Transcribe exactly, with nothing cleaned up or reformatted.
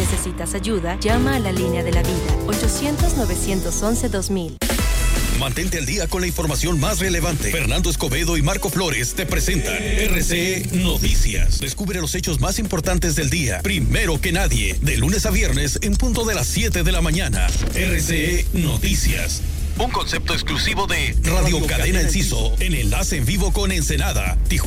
necesitas ayuda, llama a la línea de la vida, ochocientos, novecientos once, dos mil. Mantente al día con la información más relevante. Fernando Escobedo y Marco Flores te presentan R C E Noticias. Descubre los hechos más importantes del día, primero que nadie, de lunes a viernes en punto de las siete de la mañana. R C E Noticias. Un concepto exclusivo de Radio Cadena Enciso en enlace en vivo con Ensenada, Tijuana.